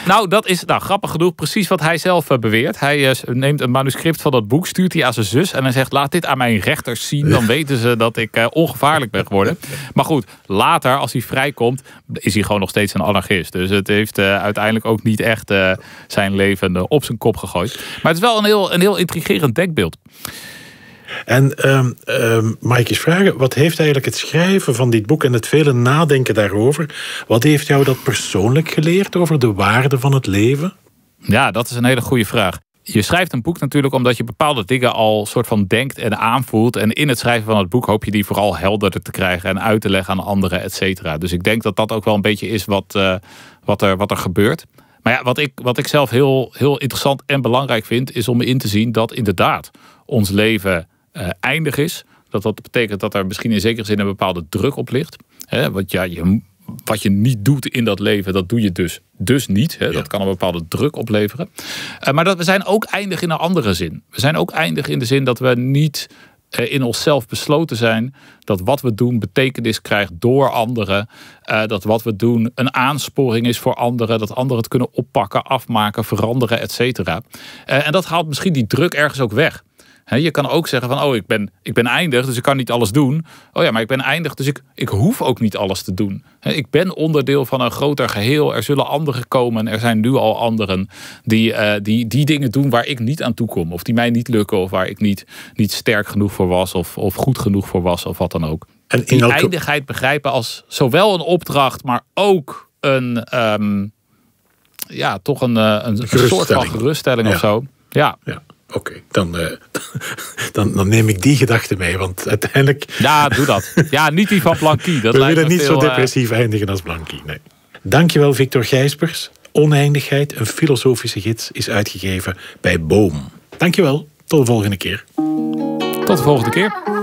Nou, dat is grappig genoeg precies wat hij zelf beweert. Hij neemt een manuscript van dat boek, stuurt hij aan zijn zus en hij zegt, laat dit aan mijn rechters zien, dan weten ze dat ik ongevaarlijk ben geworden. Maar goed, later, als hij vrijkomt, is hij gewoon nog steeds een anarchist. Dus het heeft uiteindelijk ook niet echt zijn leven op zijn kop gegooid. Maar het is wel een heel intrigerend denkbeeld. En mag ik eens vragen, wat heeft eigenlijk het schrijven van dit boek en het vele nadenken daarover, wat heeft jou dat persoonlijk geleerd over de waarde van het leven? Ja, dat is een hele goede vraag. Je schrijft een boek natuurlijk omdat je bepaalde dingen al soort van denkt en aanvoelt. En in het schrijven van het boek hoop je die vooral helderder te krijgen en uit te leggen aan anderen, et cetera. Dus ik denk dat dat ook wel een beetje is wat er gebeurt. Maar ja, wat ik zelf heel interessant en belangrijk vind, is om in te zien dat inderdaad ons leven eindig is. Dat betekent dat er misschien in zekere zin een bepaalde druk op ligt. Want ja, wat je niet doet in dat leven, dat doe je dus niet. Ja. Dat kan een bepaalde druk opleveren. Maar dat we zijn ook eindig in een andere zin. We zijn ook eindig in de zin dat we niet in onszelf besloten zijn dat wat we doen betekenis krijgt door anderen. Dat wat we doen een aansporing is voor anderen. Dat anderen het kunnen oppakken, afmaken, veranderen, et cetera. En dat haalt misschien die druk ergens ook weg. Je kan ook zeggen van, ik ben eindig, dus ik kan niet alles doen. Oh ja, maar ik ben eindig, dus ik hoef ook niet alles te doen. Ik ben onderdeel van een groter geheel. Er zullen anderen komen. Er zijn nu al anderen die dingen doen waar ik niet aan toe kom. Of die mij niet lukken. Of waar ik niet sterk genoeg voor was. Of goed genoeg voor was. Of wat dan ook. En die eindigheid begrijpen als zowel een opdracht, maar ook een soort van geruststelling of zo. Ja. Oké, dan neem ik die gedachte mee, want uiteindelijk... Ja, doe dat. Ja, niet die van Blanqui. We willen niet zo depressief eindigen als Blanqui, nee. Dankjewel, Victor Gijspers. Oneindigheid, een filosofische gids, is uitgegeven bij Boom. Dankjewel, tot de volgende keer. Tot de volgende keer.